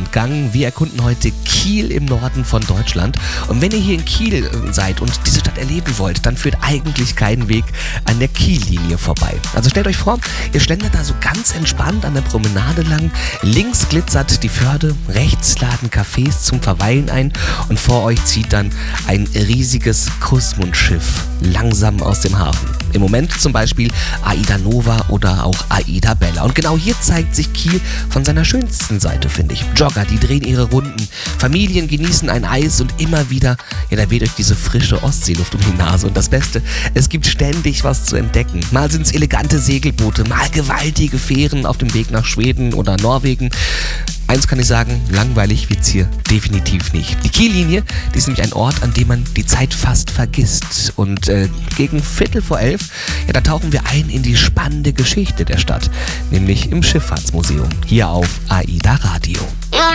Rundgang. Wir erkunden heute Kiel im Norden von Deutschland. Und wenn ihr hier in Kiel seid und diese Stadt erleben wollt, dann führt eigentlich kein Weg an der Kiellinie vorbei. Also stellt euch vor, ihr schlendert da so ganz entspannt an der Promenade lang. Links glitzert die Förde, rechts laden Cafés zum Verweilen ein und vor euch zieht dann ein riesiges Kussmundschiff langsam aus dem Hafen. Im Moment zum Beispiel Aida Nova oder auch Aida Bella. Und genau hier zeigt sich Kiel von seiner schönsten Seite, finde ich. Jogger, die drehen ihre Runden, Familien genießen ein Eis und immer wieder, da weht euch diese frische Ostseeluft um die Nase. Und das Beste, es gibt ständig was zu entdecken. Mal sind es elegante Segelboote, mal gewaltige Fähren auf dem Weg nach Schweden oder Norwegen. Eins kann ich sagen, langweilig wird's hier definitiv nicht. Die Kiellinie, die ist nämlich ein Ort, an dem man die Zeit fast vergisst. Und gegen 11:15, da tauchen wir ein in die spannende Geschichte der Stadt, nämlich im Schifffahrtsmuseum, hier auf AIDA Radio.